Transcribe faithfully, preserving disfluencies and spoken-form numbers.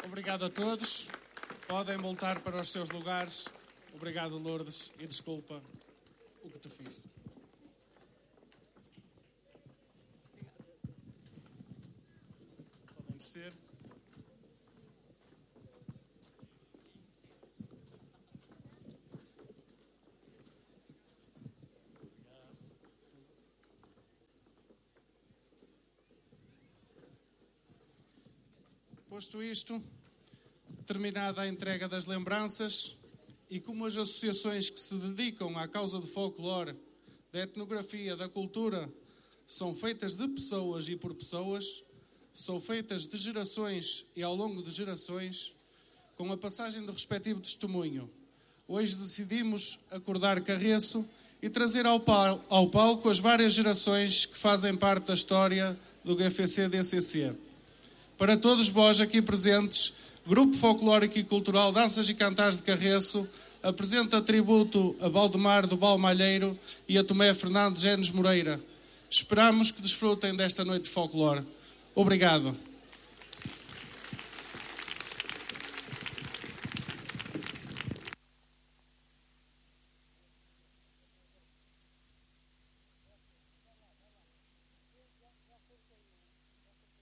Obrigado a todos. Podem voltar para os seus lugares. Obrigado, Lourdes, e desculpa o que te fiz. Podem descer. Posto isto, terminada a entrega das lembranças, e como as associações que se dedicam à causa do folclore, da etnografia, da cultura, são feitas de pessoas e por pessoas, são feitas de gerações e ao longo de gerações, com a passagem do respectivo testemunho, hoje decidimos acordar Carreço e trazer ao, pal- ao palco as várias gerações que fazem parte da história do G F C D C C. Para todos vós aqui presentes, Grupo Folclórico e Cultural Danças e Cantares de Carreço apresenta tributo a Valdemar do Balmalheiro e a Tomé Fernandes Genes Moreira. Esperamos que desfrutem desta noite de folclore. Obrigado.